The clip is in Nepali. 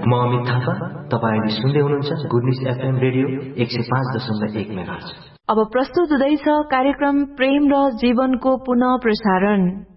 म अमित थापा, तपाईले सुन्दै हुनुहुन्छ good news FM radio 105.1 megahertz. अब प्रस्तुत हुँदैछ कार्यक्रम प्रेम र जीवनको पुनः प्रसारण।